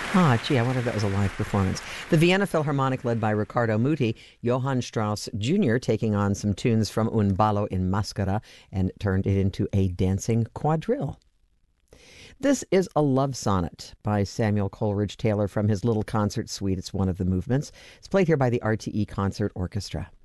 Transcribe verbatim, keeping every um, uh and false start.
Ah, gee, I wonder if that was a live performance. The Vienna Philharmonic, led by Riccardo Muti, Johann Strauss Junior taking on some tunes from Un ballo in maschera and turned it into a dancing quadrille. This is a love sonnet by Samuel Coleridge Taylor from his little concert suite. It's one of the movements. It's played here by the R T E Concert Orchestra.